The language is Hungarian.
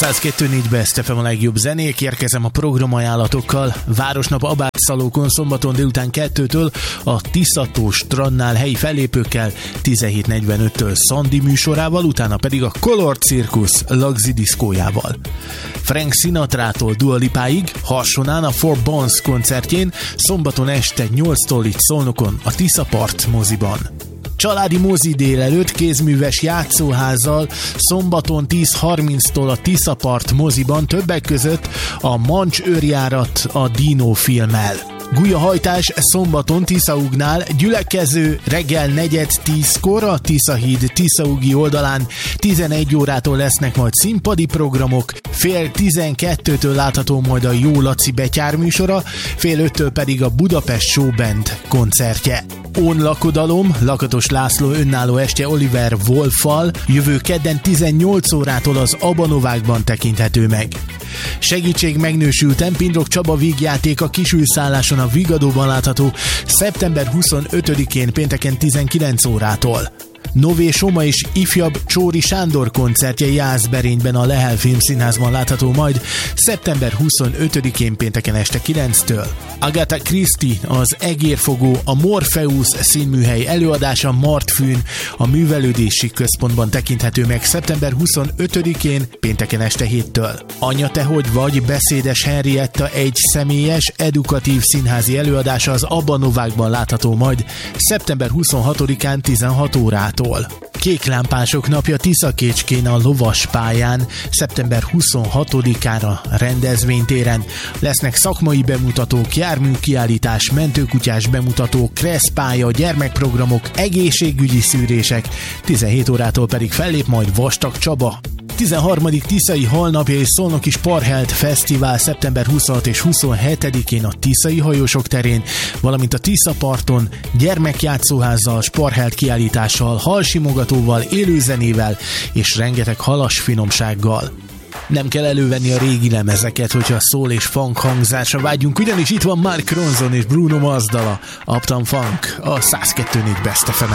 102.4 Best FM a legjobb zenék, érkezem a programajánlatokkal. Városnap Abátszalókon szombaton délután 2-től a Tiszató strandnál helyi fellépőkkel, 17:45-től Szandi műsorával, utána pedig a Color Circus Lagzi diszkójával. Frank Sinatrától Dua Lipáig, Harsonán a Four Bones koncertjén, szombaton este 8-tól itt Szolnokon a Tiszapart moziban. Családi mozi délelőtt kézműves játszóházzal, szombaton 10:30-tól a Tiszapart moziban, többek között a Mancs őrjárat a Dino filmmel. Gulyahajtás szombaton Tiszaugnál, gyülekező reggel 9:10-kor a Tiszahíd Tiszaugi oldalán, 11 órától lesznek majd színpadi programok, 11:30-től látható majd a Jó Laci betyár műsora, 4:30-től pedig a Budapest Showband koncertje. Ón lakodalom, Lakatos László önálló estje Oliver Wolffal, jövő kedden 18 órától az Abanovákban tekinthető meg. Segítség megnősülten, Pindrok Csaba vígjáték a Kisülszálláson a Vigadóban látható szeptember 25-én pénteken 19 órától. Nové Soma és ifjabb Csóri Sándor koncertje Jászberényben a Lehel Filmszínházban látható majd szeptember 25-én pénteken este 9-től. Agatha Christie, az Egérfogó, a Morpheus színműhely előadása Martfűn a Művelődési Központban tekinthető meg szeptember 25-én pénteken este 7-től. Anya te hogy vagy, Beszédes Henrietta egy személyes, edukatív színházi előadása az Abanovákban látható majd szeptember 26-án 16 órától. Kéklámpások napja Tiszakécskén a Lovaspályán szeptember 26-ára rendezvénytéren. Lesznek szakmai bemutatók, járműkiállítás, mentőkutyás bemutatók, kresszpálya, gyermekprogramok, egészségügyi szűrések, 17 órától pedig fellép majd Vastag Csaba. 13. Tiszai Halnapja és Szolnoki Sparhelt Fesztivál szeptember 26 és 27-én a Tiszai Hajósok terén, valamint a Tiszaparton gyermekjátszóházzal, Sparhelt kiállítással, halsimogatóval, élőzenével és rengeteg halas finomsággal. Nem kell elővenni a régi lemezeket, hogyha szól és funk hangzásra vágyunk, ugyanis itt van Mark Ronson és Bruno Mars dala, Uptown Funk, a 102.4 Best FM.